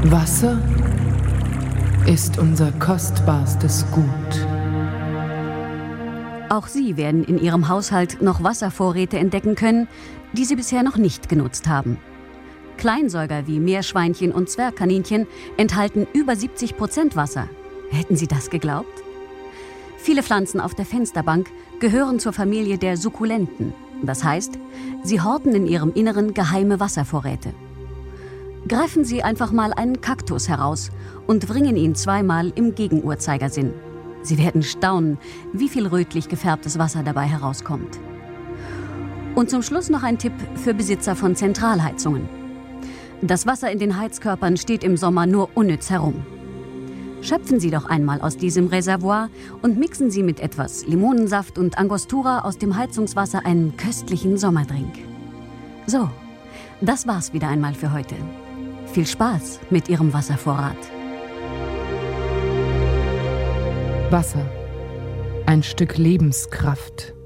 Wasser ist unser kostbarstes Gut. Auch Sie werden in Ihrem Haushalt noch Wasservorräte entdecken können, die Sie bisher noch nicht genutzt haben. Kleinsäuger wie Meerschweinchen und Zwergkaninchen enthalten über 70% Wasser. Hätten Sie das geglaubt? Viele Pflanzen auf der Fensterbank gehören zur Familie der Sukkulenten. Das heißt, sie horten in ihrem Inneren geheime Wasservorräte. Greifen Sie einfach mal einen Kaktus heraus und wringen ihn zweimal im Gegenuhrzeigersinn. Sie werden staunen, wie viel rötlich gefärbtes Wasser dabei herauskommt. Und zum Schluss noch ein Tipp für Besitzer von Zentralheizungen. Das Wasser in den Heizkörpern steht im Sommer nur unnütz herum. Schöpfen Sie doch einmal aus diesem Reservoir und mixen Sie mit etwas Limonensaft und Angostura aus dem Heizungswasser einen köstlichen Sommerdrink. So, das war's wieder einmal für heute. Viel Spaß mit Ihrem Wasservorrat. Wasser, ein Stück Lebenskraft.